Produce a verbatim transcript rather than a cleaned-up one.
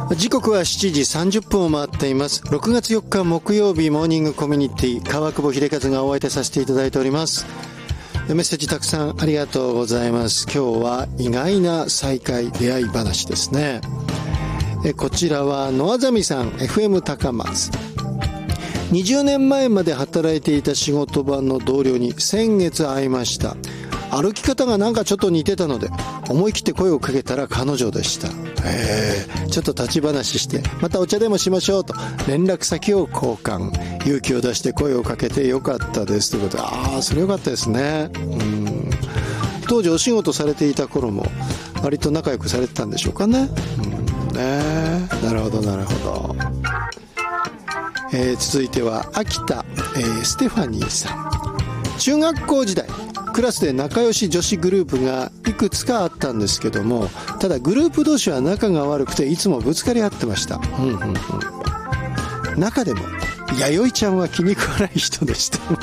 時刻はしちじさんじゅっぷんを回っています。ろくがつよっか木曜日、モーニングコミュニティ、川久保秀和がお相手させていただいております。メッセージたくさんありがとうございます。今日は意外な再会出会い話ですね。えこちらは野あざみさん、 エフエム 高松。にじゅうねんまえまで働いていた仕事場の同僚に先月会いました。歩き方がなんかちょっと似てたので思い切って声をかけたら彼女でした。へー、ちょっと立ち話してまたお茶でもしましょうと連絡先を交換。勇気を出して声をかけてよかったですということで、ああそれよかったですね。うん、当時お仕事されていた頃も割と仲良くされてたんでしょうかね。うんね、なるほどなるほど。えー、続いては秋田、えー、ステファニーさん。中学校時代クラスで仲良し女子グループがいくつかあったんですけども、ただグループ同士は仲が悪くていつもぶつかり合ってました。うんうんうん、中でも弥生ちゃんは気に食わない人でした